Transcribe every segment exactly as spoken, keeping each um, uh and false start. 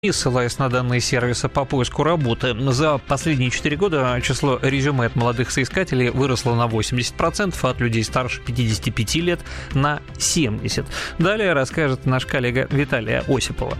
И ссылаясь на данные сервиса по поиску работы, за последние четыре года число резюме от молодых соискателей выросло на восемьдесят процентов, а от людей старше пятидесяти пяти лет на семьдесят процентов. Далее расскажет наш коллега Виталия Осипова.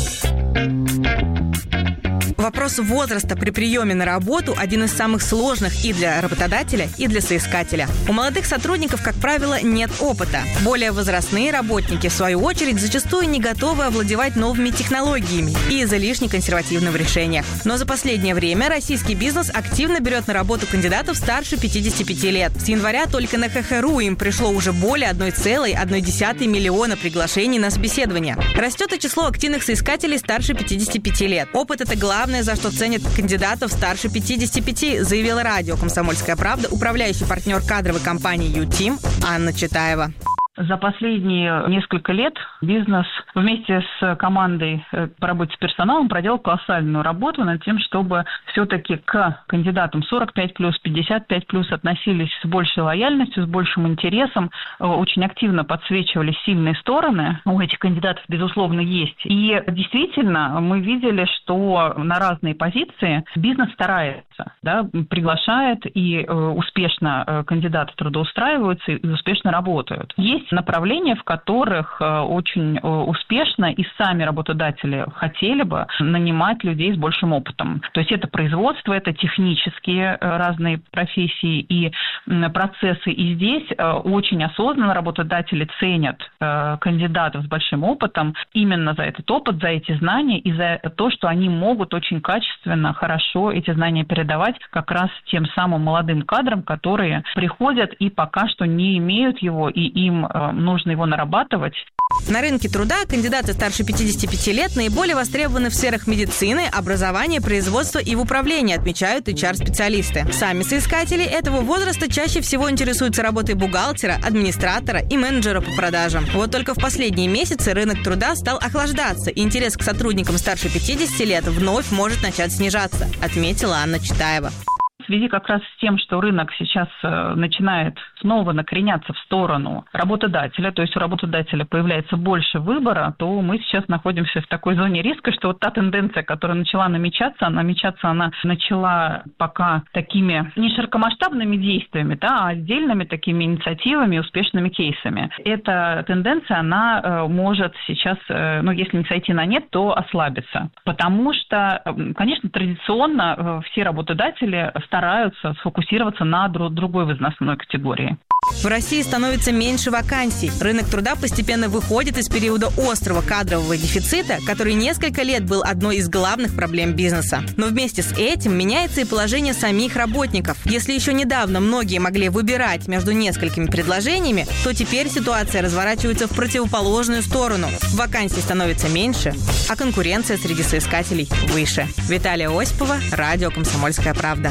Вопрос возраста при приеме на работу – один из самых сложных и для работодателя, и для соискателя. У молодых сотрудников, как правило, нет опыта. Более возрастные работники, в свою очередь, зачастую не готовы овладевать новыми технологиями и излишне консервативны в решениях. Но за последнее время российский бизнес активно берет на работу кандидатов старше пятидесяти пяти лет. С января только на ха ха ру им пришло уже более одной целой одной десятой миллиона приглашений на собеседование. Растет и число активных соискателей старше пятидесяти пяти лет. Опыт – это главное, за что ценят кандидатов старше пятидесяти пяти, заявила радио «Комсомольская правда» управляющий партнер кадровой компании «Ютим» Анна Читаева. За последние несколько лет бизнес вместе с командой по работе с персоналом проделал колоссальную работу над тем, чтобы все-таки к кандидатам сорок пять плюс, пятьдесят пять плюс относились с большей лояльностью, с большим интересом, очень активно подсвечивали сильные стороны. У этих кандидатов, безусловно, есть. И действительно, мы видели, что на разные позиции бизнес старается, да, приглашает, и успешно кандидаты трудоустраиваются и успешно работают. Есть направления, в которых очень успешно и сами работодатели хотели бы нанимать людей с большим опытом. То есть это производство, это технические разные профессии и процессы. И здесь очень осознанно работодатели ценят кандидатов с большим опытом именно за этот опыт, за эти знания и за то, что они могут очень качественно, хорошо эти знания передавать как раз тем самым молодым кадрам, которые приходят и пока что не имеют его, и им нужно его нарабатывать. На рынке труда кандидаты старше пятидесяти пяти лет наиболее востребованы в сферах медицины, образования, производства и в управлении, отмечают эйч ар-специалисты. Сами соискатели этого возраста чаще всего интересуются работой бухгалтера, администратора и менеджера по продажам. Вот только в последние месяцы рынок труда стал охлаждаться, и интерес к сотрудникам старше пятидесяти лет вновь может начать снижаться, отметила Анна Читаева. В связи как раз с тем, что рынок сейчас начинает снова накреняться в сторону работодателя, то есть у работодателя появляется больше выбора, то мы сейчас находимся в такой зоне риска, что вот та тенденция, которая начала намечаться, намечаться она начала пока такими не широкомасштабными действиями, да, а отдельными такими инициативами, успешными кейсами. Эта тенденция, она может сейчас, ну, если не сойти на нет, то ослабиться. Потому что, конечно, традиционно все работодатели стараются сфокусироваться на другой возрастной категории. В России становится меньше вакансий. Рынок труда постепенно выходит из периода острого кадрового дефицита, который несколько лет был одной из главных проблем бизнеса. Но вместе с этим меняется и положение самих работников. Если еще недавно многие могли выбирать между несколькими предложениями, то теперь ситуация разворачивается в противоположную сторону. Вакансий становится меньше, а конкуренция среди соискателей выше. Виталия Осипова, радио «Комсомольская правда».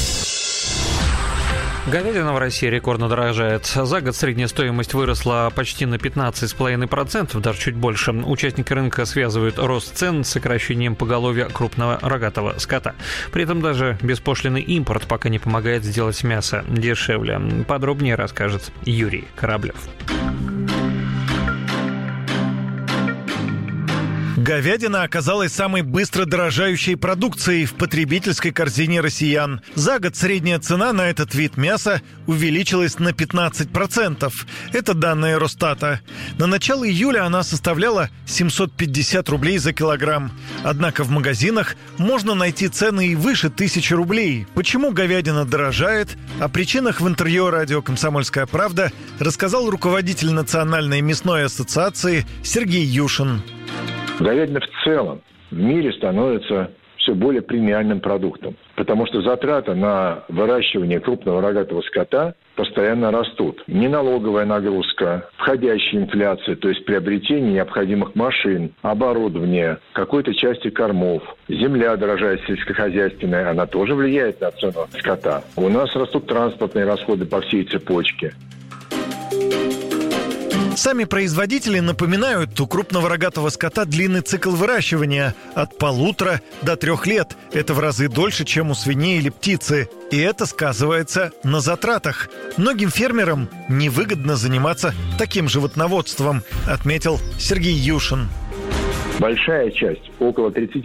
Говядина в России рекордно дорожает. За год средняя стоимость выросла почти на пятнадцать целых пять десятых процента, даже чуть больше. Участники рынка связывают рост цен с сокращением поголовья крупного рогатого скота. При этом даже беспошлинный импорт пока не помогает сделать мясо дешевле. Подробнее расскажет Юрий Кораблев. Говядина оказалась самой быстро дорожающей продукцией в потребительской корзине россиян. За год средняя цена на этот вид мяса увеличилась на пятнадцать процентов. Это данные Росстата. На начало июля она составляла семьсот пятьдесят рублей за килограмм. Однако в магазинах можно найти цены и выше тысячи рублей. Почему говядина дорожает? О причинах в интервью радио «Комсомольская правда» рассказал руководитель Национальной мясной ассоциации Сергей Юшин. Говядина в целом в мире становится все более премиальным продуктом, потому что затраты на выращивание крупного рогатого скота постоянно растут. Неналоговая нагрузка, входящая инфляция, то есть приобретение необходимых машин, оборудования, какой-то части кормов, земля дорожает сельскохозяйственная, она тоже влияет на цену скота. У нас растут транспортные расходы по всей цепочке. Сами производители напоминают, у крупного рогатого скота длинный цикл выращивания от полутора до трех лет. Это в разы дольше, чем у свиней или птицы. И это сказывается на затратах. Многим фермерам невыгодно заниматься таким животноводством, отметил Сергей Юшин. Большая часть, около тридцать